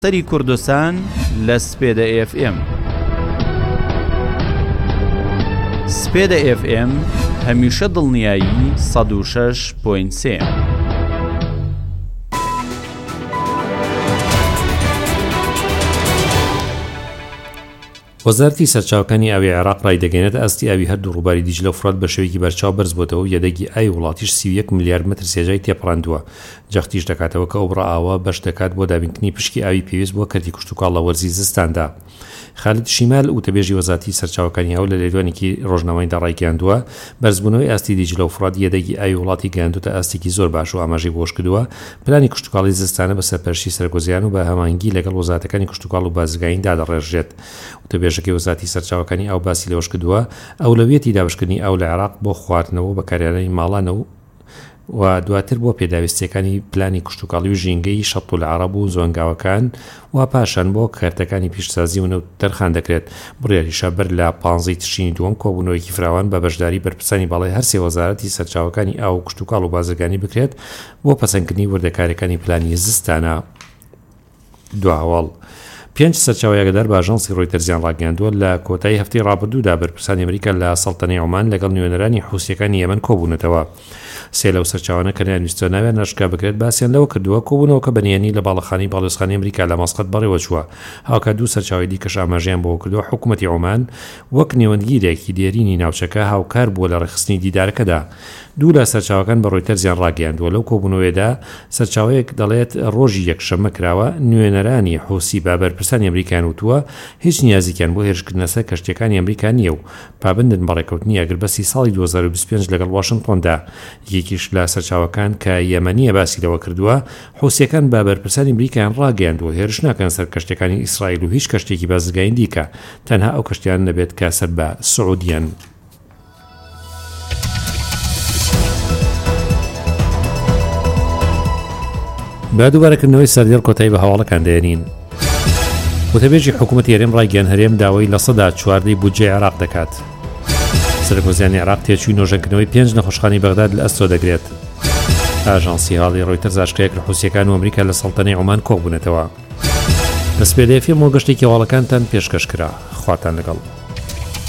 سەری کوردستان لە سپێدە FM. سپێدە FM هەمیشە دڵنیایی 106.3. وەزارەتی سەرچاوەکانی ئاوی عێراق ڕایدەگەێنێت ئاستی ئاوی هەردوو ڕووباری دیجلە و فورات بە شێوەیەکی بەرچاو بەرز بۆتەوە و یەدەگی ئاوی وڵاتیش 31 ملیارد مەتر سێژای تێپەڕاندووە. جەختیش دەکاتەوە کە ئەو بڕە ئاوە بەش دەکات بۆ دابینکردنی پشکی ئاوی پێویست بۆ کەرتی کشتوکاڵ لە وەرزی زستاندا. خالید شیمال وتەبێژی وەزارەتی سەرچاوەکانی هەول لە لێدوانێکی ڕۆژنامەیەدا ڕایگەیاندووە بەرزبوونەوەی ئاستی دیجلە و فورات یەدەگی ئاوی وڵاتی گەیاندوتە ئاستێکی زۆر باش و ئاماژەی بۆش کردووە پلانی کشتوکاڵی زستانە بە سەرپەرشتی سەرگۆزیان و بە هەماهەنگی لەگەڵ وەزارەتەکانی کشتوکاڵ و بازرگانیدا دەڕێژێت. وتەبێژەکەی وەزارەتی سەرچاوەکانی ئاو باسی لەوەش کردووە ئەولەویەتی دابشکردنی ئاو لە عێراق بۆ خواردنەوە بە کارێنەری ماڵانەوە و دواتر بۆ پێداویستیەکانی پلانی کشتوکاڵی و ژینگەی شەڕت العەرەب و زۆنگاوەکان و پاشان بۆ کارتەکانی پیشسازی و نەوت دەرخان دەکرێت. بڕیاریشە بەر لە 15 تشرینی دووەم کۆبوونەوەیەکی فراوان بە بەشداری بەرپرسانی باڵای هەر سێ وەزارەتی سەرچاوەکانی ئاو و کشتوکاڵ و بازرگانی بکرێت بۆ پەسەندکردنی وردەکاریەکانی پلانی زستانە. دو هەواڵ 5 سەرچاوەیەکدار بە ئاژانسی ڕۆیتەرزیان ڕاگەیاندووە لە کۆتایی هەفتەی ڕابردوودا بەرپرسانی ئەمریکا لە سەڵتەنەی عومان لەگەڵ نوێنەرانی حوسیەکانی یەمەن کۆبوونەتەوە. سێ لەو سەرچاوانە کە نیانویستۆ ناویان ئاشکرا بکرێت باسییان لەوە کردووە کۆبوونەوە کە بەنیانی لە باڵەخانی باڵێۆزخانی ئەمریکا لە ماسقەت بەڕێوە چووە. هاوکە دوو سەرچاوی دیکەش ئاماژەیان بۆ کردووە حکوومەتی عومان وەک نێوەندگیرێکی دێرینی ناوچەکە هاوکار بووە لە ڕێخستنی دیدارەکەدا. دوو لە سەرچاوەکان بە ڕۆیتەرزیان ڕاگەیاندووە. لەو کۆبوونەوەیەدا سەرچاوەیەک دەڵێت ڕۆژی یەکشەممە کراوە نوێنەرانی حوسی بە بەرپرسانی ئەمریکایان وتووە هیچ نیازیکیان بۆ هێرشکردنە سەر کەشتیەکانی ئەمریکا نییە و پابندن بە ڕێکەوتنی ئەگربەسی ساڵی 2025 لەگەڵ واشنگتۆندا. یەکیش لە سەرچاوەکان کە یەمەنیە باسی لەوە کردووە حوسیەکان بە بەرپرسانی ئەمریکایان ڕاگەیاندووە هێرش ناکەن سەر کەشتەکانی ئیسرائیل و هیچ کەشتێکی بازرگانی دیکە تەنها ئەو کەشتیان نەبێت کە سەر بە سعودیان. با دووبارەکردنەوەی سەردێڕ کۆتایی بە هەواڵەکان دێنین. وتەبێژی حکوومەتی هەرێم ڕایگەیاند هەرێم داوای لە سەدا 14 بودجێی عێراق دەکات. سەرکۆزیانی عێراق تێچووی نۆژەنکردنەوەی 5 نەخۆشخانەی بەغداد لە ئەستۆ دەگرێت. ئاژانسی هاڵی ڕۆیتەرز ئاشکرا کرد حوسیەکان و ئەمریکا لە سەڵتەنەی عومان کۆبوونەتەوە. لە سپێدە FM گەشتێکی هەواڵەکانتان پێشکەش کرا. خواتان لەگەڵ.